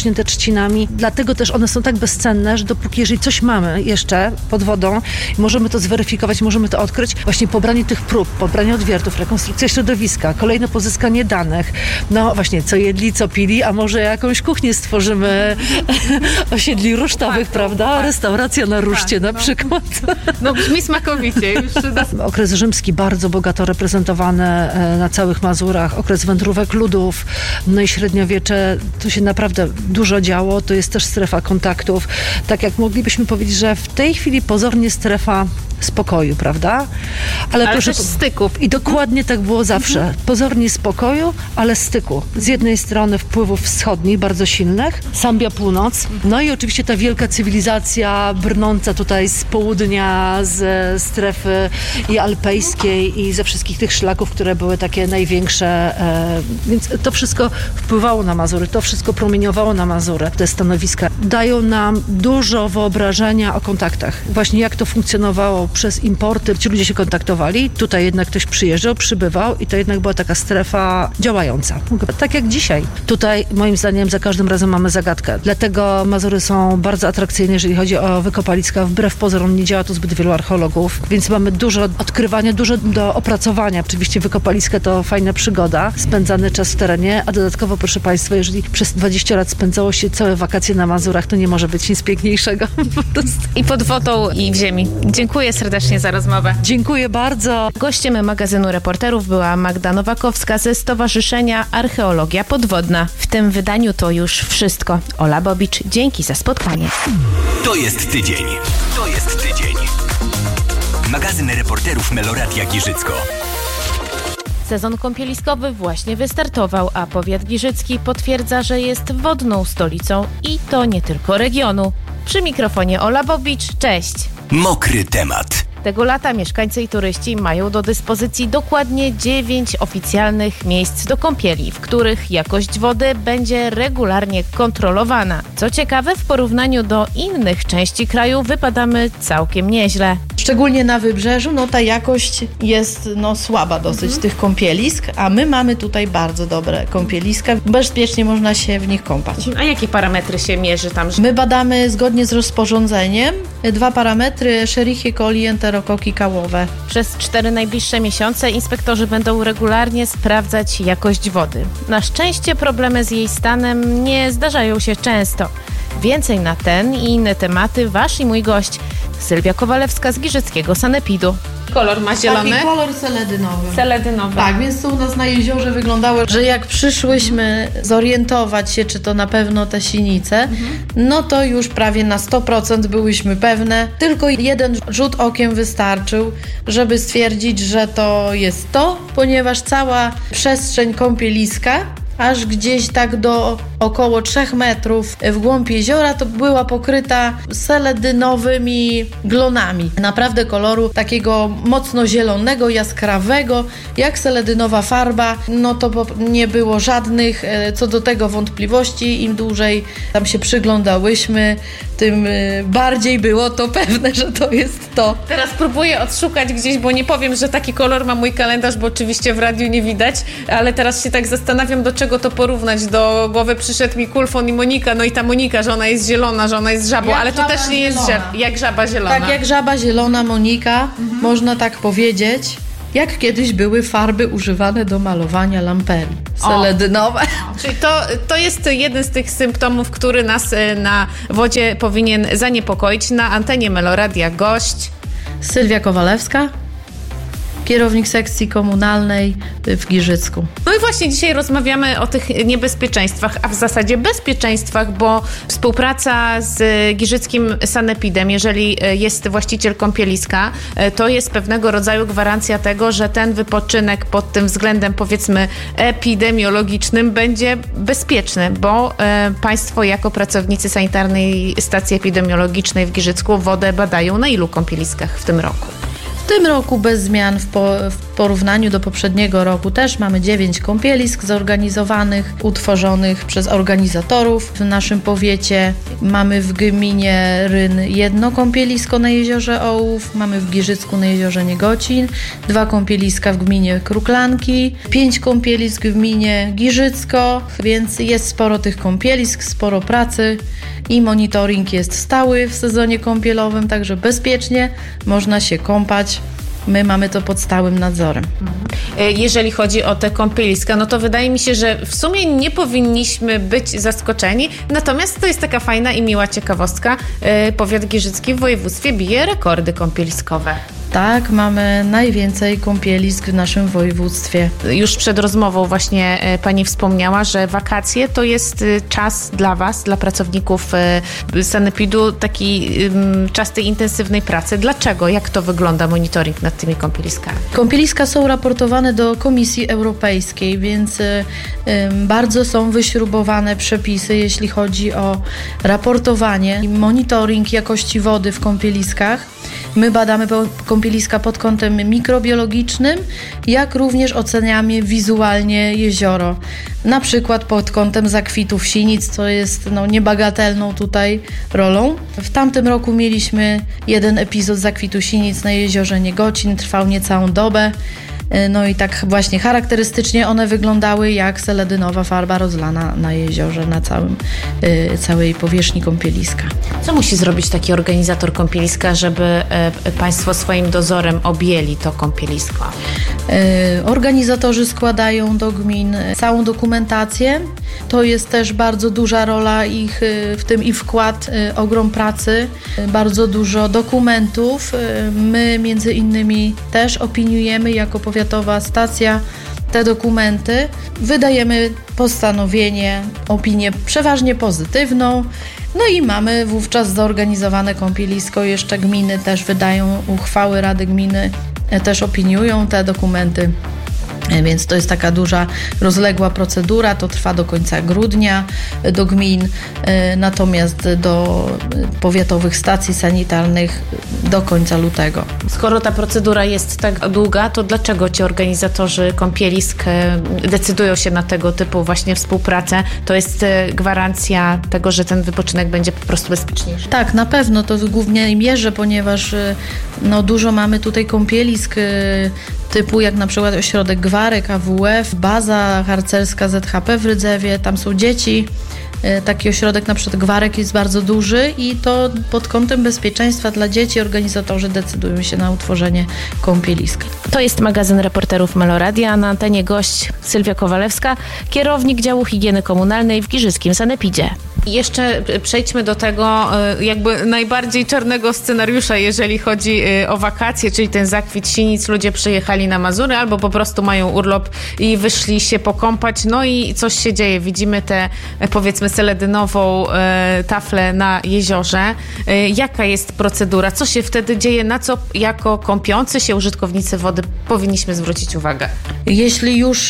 przecinami. Dlatego też one są tak bezcenne, że dopóki, jeżeli coś mamy jeszcze pod wodą, możemy to zweryfikować, możemy to odkryć, właśnie pobranie tych prób, pobranie odwiertów, rekonstrukcja środowiska, kolejne pozyskanie danych. No właśnie, co jedli, co pili, a może jakąś kuchnię stworzymy osiedli rusztowych, prawda? Tak. Restauracja na ruszcie tak, na no. przykład. No brzmi smakowicie. Już Okres rzymski bardzo bogato reprezentowany na całych Mazurach, okres wędrówek ludów, no i średniowiecze, tu się naprawdę dużo działo, to jest też strefa kontaktów. Tak jak moglibyśmy powiedzieć, że w tej chwili pozornie strefa spokoju, prawda? Ale, ale proszę, też styków. I dokładnie tak było zawsze. Mhm. Pozornie spokoju, ale styku. Z jednej strony wpływów wschodnich, bardzo silnych, Sambia północ, no i oczywiście ta wielka cywilizacja brnąca tutaj z południa, z strefy i alpejskiej i ze wszystkich tych szlaków, które były takie największe. E, więc to wszystko wpływało na Mazury, to wszystko promieniowało na Mazury. Te stanowiska dają nam dużo wyobrażenia o kontaktach. Właśnie jak to funkcjonowało przez importy, ci ludzie się kontaktowali, tutaj jednak ktoś przyjeżdżał, przybywał i to jednak była taka strefa działająca. Tak jak dzisiaj. Tutaj moim zdaniem za każdym razem mamy zagadkę. Dlatego Mazury są bardzo atrakcyjne, jeżeli chodzi o wykopaliska. Wbrew pozorom nie działa tu zbyt wielu archeologów, więc mamy dużo odkrywania, dużo do opracowania. Oczywiście wykopaliska to fajna przygoda, spędzany czas w terenie, a dodatkowo, proszę Państwa, jeżeli przez dwadzieścia lat spędzało się całe wakacje na Mazurach, to nie może być nic piękniejszego. I pod wodą, i w ziemi. Dziękuję serdecznie za rozmowę. Dziękuję bardzo. Gościem magazynu Reporterów była Magda Nowakowska ze Stowarzyszenia Archeologia Podwodna. W tym wydaniu to już wszystko. Ola Bobicz, dzięki za spotkanie. To jest tydzień. To jest tydzień. Magazyn Reporterów Meloradia Giżycko. Sezon kąpieliskowy właśnie wystartował, a powiat giżycki potwierdza, że jest wodną stolicą i to nie tylko regionu. Przy mikrofonie Ola Bobicz, cześć! Mokry temat. Tego lata mieszkańcy i turyści mają do dyspozycji dokładnie dziewięć oficjalnych miejsc do kąpieli, w których jakość wody będzie regularnie kontrolowana. Co ciekawe, w porównaniu do innych części kraju wypadamy całkiem nieźle. Szczególnie na wybrzeżu, no ta jakość jest no, słaba dosyć mhm. tych kąpielisk, a my mamy tutaj bardzo dobre kąpieliska. Bezpiecznie można się w nich kąpać. A jakie parametry się mierzy tam? My badamy zgodnie z rozporządzeniem dwa parametry: Escherichia coli, enterokoki kałowe. Przez cztery najbliższe miesiące inspektorzy będą regularnie sprawdzać jakość wody. Na szczęście problemy z jej stanem nie zdarzają się często. Więcej na ten i inne tematy wasz i mój gość Sylwia Kowalewska z Giżyckiego Sanepidu. Kolor ma zielony? Taki kolor seledynowy. Seledynowy. Tak, więc to u nas na jeziorze wyglądało, że jak przyszłyśmy zorientować się, czy to na pewno te sinice, mhm. no to już prawie na sto procent byłyśmy pewne. Tylko jeden rzut okiem wystarczył, żeby stwierdzić, że to jest to, ponieważ cała przestrzeń kąpieliska aż gdzieś tak do około trzech metrów w głąb jeziora to była pokryta seledynowymi glonami. Naprawdę koloru takiego mocno zielonego, jaskrawego, jak seledynowa farba. No to nie było żadnych co do tego wątpliwości. Im dłużej tam się przyglądałyśmy, tym bardziej było to pewne, że to jest to. Teraz próbuję odszukać gdzieś, bo nie powiem, że taki kolor ma mój kalendarz, bo oczywiście w radiu nie widać, ale teraz się tak zastanawiam, do czego to porównać. Do głowy przyszedł mi Kulfon i Monika, no i ta Monika, że ona jest zielona, że ona jest żabą, jak ale to też nie jest żab, jak żaba zielona. Tak jak żaba zielona Monika, mhm. można tak powiedzieć. Jak kiedyś były farby używane do malowania lamperii seledynowe. O. Czyli to, to jest jeden z tych symptomów, który nas na wodzie powinien zaniepokoić. Na antenie Meloradia gość Sylwia Kowalewska, kierownik sekcji komunalnej w Giżycku. No i właśnie dzisiaj rozmawiamy o tych niebezpieczeństwach, a w zasadzie bezpieczeństwach, bo współpraca z Giżyckim Sanepidem, jeżeli jest właściciel kąpieliska, to jest pewnego rodzaju gwarancja tego, że ten wypoczynek pod tym względem, powiedzmy, epidemiologicznym będzie bezpieczny, bo e, państwo jako pracownicy sanitarnej stacji epidemiologicznej w Giżycku wodę badają na ilu kąpieliskach w tym roku? W tym roku bez zmian w, po, w porównaniu do poprzedniego roku też mamy dziewięć kąpielisk zorganizowanych, utworzonych przez organizatorów w naszym powiecie. Mamy w gminie Ryn jedno kąpielisko na jeziorze Ołów, mamy w Giżycku na jeziorze Niegocin, dwa kąpieliska w gminie Kruklanki, pięć kąpielisk w gminie Giżycko, więc jest sporo tych kąpielisk, sporo pracy i monitoring jest stały w sezonie kąpielowym, także bezpiecznie można się kąpać. My mamy to pod stałym nadzorem. Jeżeli chodzi o te kąpieliska, no to wydaje mi się, że w sumie nie powinniśmy być zaskoczeni, natomiast to jest taka fajna i miła ciekawostka. Powiat giżycki w województwie bije rekordy kąpieliskowe. Tak, mamy najwięcej kąpielisk w naszym województwie. Już przed rozmową właśnie pani wspomniała, że wakacje to jest czas dla was, dla pracowników sanepidu, taki czas tej intensywnej pracy. Dlaczego? Jak to wygląda monitoring nad tymi kąpieliskami? Kąpieliska są raportowane do Komisji Europejskiej, więc bardzo są wyśrubowane przepisy, jeśli chodzi o raportowanie i monitoring jakości wody w kąpieliskach. My badamy kąpieliska pod kątem mikrobiologicznym, jak również oceniamy wizualnie jezioro. Na przykład pod kątem zakwitów sinic, co jest no, niebagatelną tutaj rolą. W tamtym roku mieliśmy jeden epizod zakwitu sinic na jeziorze Niegocin, trwał niecałą dobę. No i tak właśnie charakterystycznie one wyglądały jak seledynowa farba rozlana na jeziorze, na całym, y, całej powierzchni kąpieliska. Co musi zrobić taki organizator kąpieliska, żeby y, Państwo swoim dozorem objęli to kąpielisko? Y, organizatorzy składają do gmin całą dokumentację. To jest też bardzo duża rola ich y, w tym i wkład, y, ogrom pracy, y, bardzo dużo dokumentów. Y, my między innymi też opiniujemy jako powiatowa stacja te dokumenty, wydajemy postanowienie, opinię przeważnie pozytywną, no i mamy wówczas zorganizowane kąpielisko. Jeszcze gminy też wydają uchwały, rady gminy też opiniują te dokumenty. Więc to jest taka duża, rozległa procedura, to trwa do końca grudnia do gmin, natomiast do powiatowych stacji sanitarnych do końca lutego. Skoro ta procedura jest tak długa, to dlaczego ci organizatorzy kąpielisk decydują się na tego typu właśnie współpracę? To jest gwarancja tego, że ten wypoczynek będzie po prostu bezpieczniejszy? Tak, na pewno to w głównej mierze, ponieważ no, dużo mamy tutaj kąpielisk typu jak na przykład ośrodek Gwarek, A W F, baza harcerska Z H P w Rydzewie, tam są dzieci. Taki ośrodek na przykład Gwarek jest bardzo duży i to pod kątem bezpieczeństwa dla dzieci organizatorzy decydują się na utworzenie kąpieliska. To jest magazyn reporterów Meloradia, na antenie gość Sylwia Kowalewska, kierownik działu higieny komunalnej w giżyckim sanepidzie. Jeszcze przejdźmy do tego jakby najbardziej czarnego scenariusza, jeżeli chodzi o wakacje, czyli ten zakwit sinic. Ludzie przyjechali na Mazury albo po prostu mają urlop i wyszli się pokąpać, no i coś się dzieje. Widzimy tę, powiedzmy, seledynową e, taflę na jeziorze. E, jaka jest procedura? Co się wtedy dzieje? Na co jako kąpiący się użytkownicy wody powinniśmy zwrócić uwagę? Jeśli już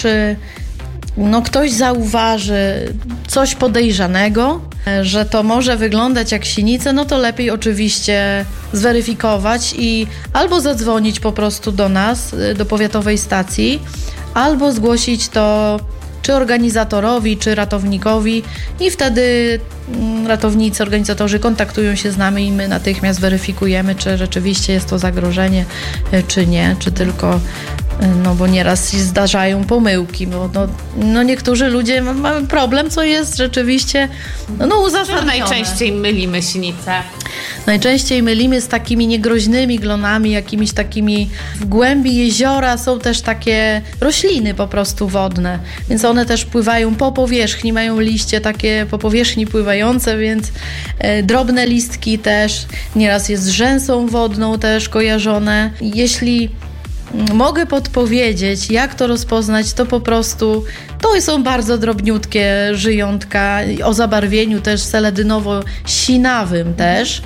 no, ktoś zauważy coś podejrzanego, że to może wyglądać jak sinice, no to lepiej oczywiście zweryfikować i albo zadzwonić po prostu do nas, do powiatowej stacji, albo zgłosić to czy organizatorowi, czy ratownikowi i wtedy ratownicy, organizatorzy kontaktują się z nami i my natychmiast weryfikujemy, czy rzeczywiście jest to zagrożenie, czy nie, czy tylko, no bo nieraz się zdarzają pomyłki, bo no, no niektórzy ludzie mają problem, co jest rzeczywiście no, no uzasadnione. Najczęściej mylimy sinice. Najczęściej mylimy z takimi niegroźnymi glonami, jakimiś takimi w głębi jeziora są też takie rośliny po prostu wodne, więc one też pływają po powierzchni, mają liście takie po powierzchni pływające, więc e, drobne listki też, nieraz jest z rzęsą wodną też kojarzone. Jeśli mogę podpowiedzieć, jak to rozpoznać, to po prostu to są bardzo drobniutkie żyjątka o zabarwieniu też seledynowo-sinawym też.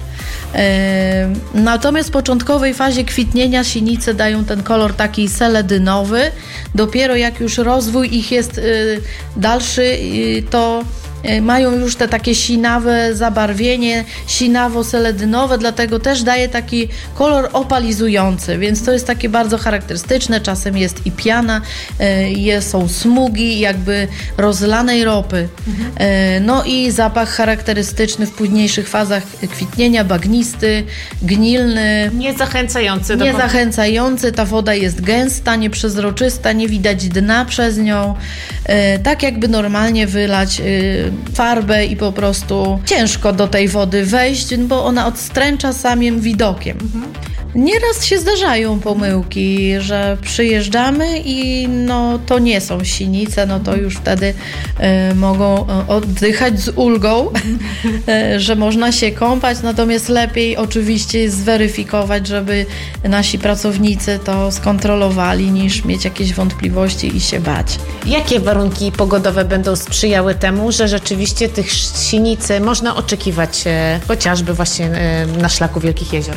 Natomiast w początkowej fazie kwitnienia sinice dają ten kolor taki seledynowy. Dopiero jak już rozwój ich jest dalszy, to mają już te takie sinawe zabarwienie, sinawo-seledynowe, dlatego też daje taki kolor opalizujący, więc to jest takie bardzo charakterystyczne. Czasem jest i piana, jest, są smugi jakby rozlanej ropy. Mhm. No i zapach charakterystyczny w późniejszych fazach kwitnienia, bagnisty, gnilny. Niezachęcający. Do Niezachęcający, ta woda jest gęsta, nieprzezroczysta, nie widać dna przez nią. Tak jakby normalnie wylać farbę i po prostu ciężko do tej wody wejść, bo ona odstręcza samym widokiem. Mhm. Nieraz się zdarzają pomyłki, że przyjeżdżamy i no to nie są sinice, no to już wtedy y, mogą oddychać z ulgą, y, że można się kąpać, natomiast lepiej oczywiście jest zweryfikować, żeby nasi pracownicy to skontrolowali, niż mieć jakieś wątpliwości i się bać. Jakie warunki pogodowe będą sprzyjały temu, że rzeczywiście tych sinicy można oczekiwać e, chociażby właśnie e, na szlaku Wielkich Jezior?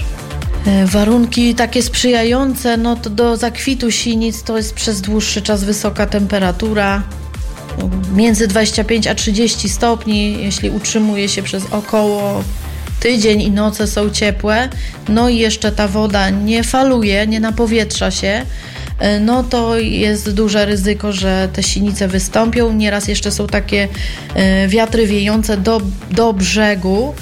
Warunki takie sprzyjające, no to do zakwitu sinic to jest przez dłuższy czas wysoka temperatura, między dwadzieścia pięć a trzydzieści stopni, jeśli utrzymuje się przez około tydzień i noce są ciepłe, no i jeszcze ta woda nie faluje, nie napowietrza się, no to jest duże ryzyko, że te sinice wystąpią. Nieraz jeszcze są takie wiatry wiejące do, do brzegu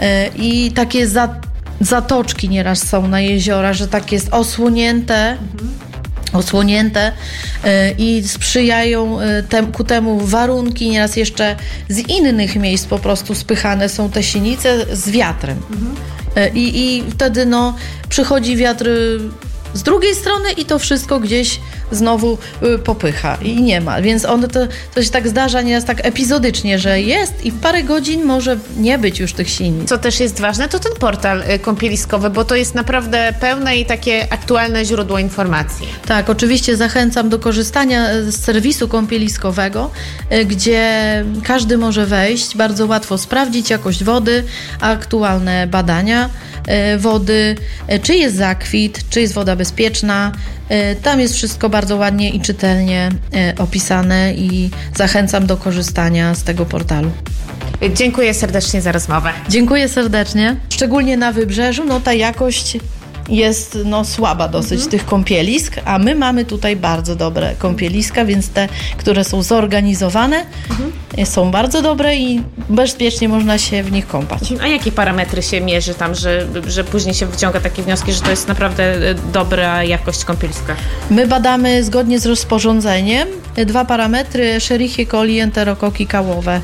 i takie za zatoczki nieraz są na jeziora, że tak jest osłonięte, mhm. osłonięte y, i sprzyjają y, tem, ku temu warunki. Nieraz jeszcze z innych miejsc po prostu spychane są te sinice z wiatrem. Mhm. Y, i wtedy no, przychodzi wiatr z drugiej strony i to wszystko gdzieś znowu y, popycha i nie ma, więc on to, to się tak zdarza nieraz tak epizodycznie, że jest i w parę godzin może nie być już tych sinic. Co też jest ważne, to ten portal y, kąpieliskowy, bo to jest naprawdę pełne i takie aktualne źródło informacji. Tak, oczywiście zachęcam do korzystania z serwisu kąpieliskowego, y, gdzie każdy może wejść, bardzo łatwo sprawdzić jakość wody, aktualne badania y, wody, y, czy jest zakwit, czy jest woda bezpieczna. Tam jest wszystko bardzo ładnie i czytelnie opisane i zachęcam do korzystania z tego portalu. Dziękuję serdecznie za rozmowę. Dziękuję serdecznie. Szczególnie na Wybrzeżu, no ta jakość jest no, słaba dosyć mhm. tych kąpielisk, a my mamy tutaj bardzo dobre kąpieliska, więc te, które są zorganizowane, mhm. są bardzo dobre i bezpiecznie można się w nich kąpać. A jakie parametry się mierzy tam, że, że później się wyciąga takie wnioski, że to jest naprawdę dobra jakość kąpieliska? My badamy zgodnie z rozporządzeniem dwa parametry: Escherichia coli, enterokoki kałowe.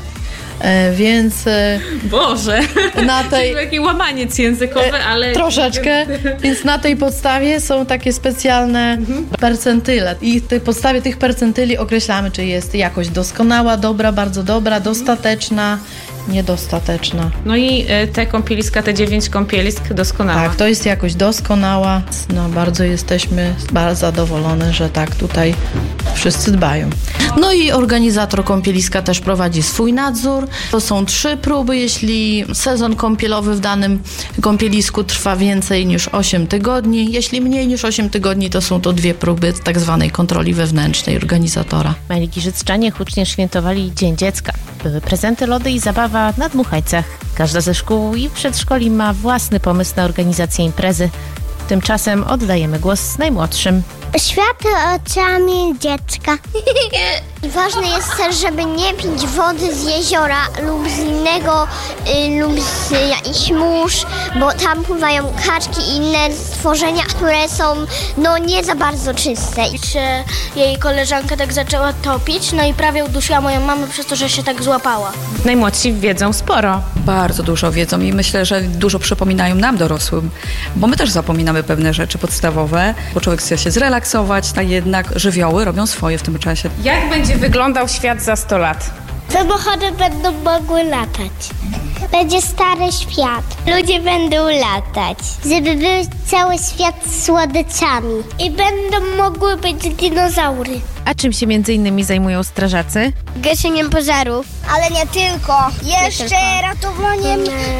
Więc Boże, na tej taki łamaniec językowy, ale troszeczkę, więc na tej podstawie są takie specjalne mhm. percentyle i w tej podstawie tych percentyli określamy, czy jest jakość doskonała, dobra, bardzo dobra, dostateczna, niedostateczna. No i te kąpieliska, te dziewięć kąpielisk doskonała. Tak, to jest jakość doskonała. No, bardzo jesteśmy bardzo zadowolone, że tak tutaj wszyscy dbają. No i organizator kąpieliska też prowadzi swój nadzór. To są trzy próby, jeśli sezon kąpielowy w danym kąpielisku trwa więcej niż osiem tygodni. Jeśli mniej niż osiem tygodni, to są to dwie próby tak zwanej kontroli wewnętrznej organizatora. Mali giżycczanie hucznie świętowali Dzień Dziecka. Były prezenty, lody i zabawa na dmuchajcach. Każda ze szkół i przedszkoli ma własny pomysł na organizację imprezy. Tymczasem oddajemy głos najmłodszym. Świat oczami dziecka. I ważne jest też, żeby nie pić wody z jeziora lub z innego, y, lub z jakichś mórz, bo tam pływają kaczki i inne stworzenia, które są no nie za bardzo czyste. Się jej koleżanka tak zaczęła topić, no i prawie udusiła moją mamę przez to, że się tak złapała. Najmłodsi wiedzą sporo. Bardzo dużo wiedzą i myślę, że dużo przypominają nam dorosłym, bo my też zapominamy pewne rzeczy podstawowe, bo człowiek chce się zrelaksować, a jednak żywioły robią swoje w tym czasie. Jak będzie wyglądał świat za sto lat? Samochody będą mogły latać. Będzie stary świat. Ludzie będą latać. Żeby był cały świat z słodyczami. I będą mogły być dinozaury. A czym się między innymi zajmują strażacy? Gaszeniem pożarów. Ale nie tylko. Jeszcze tylko. ratowaniem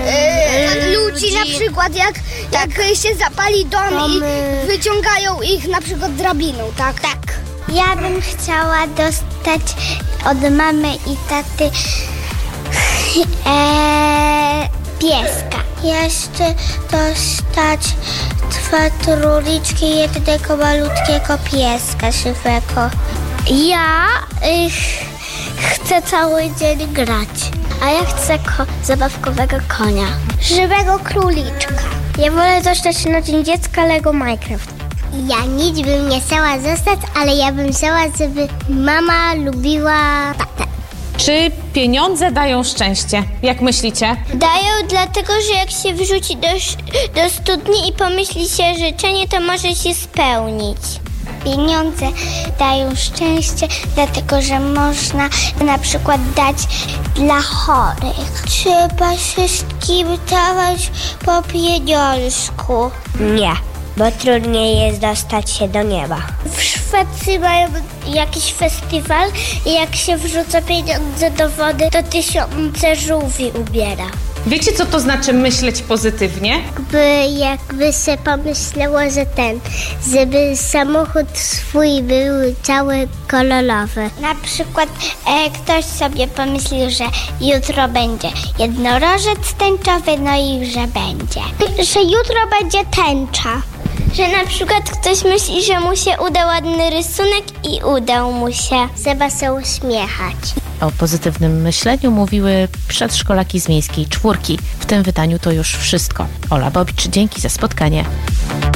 yy, ludzi, ludzi, na przykład jak, tak. jak się zapali dom Domy. i wyciągają ich na przykład drabiną, tak? Tak. Ja bym chciała dostać od mamy i taty Eee, pieska. Jeszcze dostać dwa króliczki i jednego malutkiego pieska żywego. Ja y, chcę cały dzień grać, a ja chcę ko- zabawkowego konia. Żywego króliczka. Ja wolę dostać na Dzień Dziecka Lego Minecraft. Ja nic bym nie chciała zostać, ale ja bym chciała, żeby mama lubiła tatę. Czy pieniądze dają szczęście? Jak myślicie? Dają dlatego, że jak się wrzuci do, do studni i pomyśli się życzenie, to może się spełnić. Pieniądze dają szczęście, dlatego że można na przykład dać dla chorych. Trzeba wszystkim dawać po pieniążku. Nie, bo trudniej jest dostać się do nieba. W Szwecji mają jakiś festiwal i jak się wrzuca pieniądze do wody, to tysiące żółwi ubiera. Wiecie, co to znaczy myśleć pozytywnie? Jakby, jakby się pomyślało, że ten, żeby samochód swój był cały kolorowy. Na przykład e, ktoś sobie pomyślił, że jutro będzie jednorożec tęczowy, no i że będzie. Że jutro będzie tęcza. Że na przykład ktoś myśli, że mu się uda ładny rysunek i udał mu się. Trzeba się uśmiechać. O pozytywnym myśleniu mówiły przedszkolaki z Miejskiej Czwórki. W tym wydaniu to już wszystko. Ola Bobicz, dzięki za spotkanie.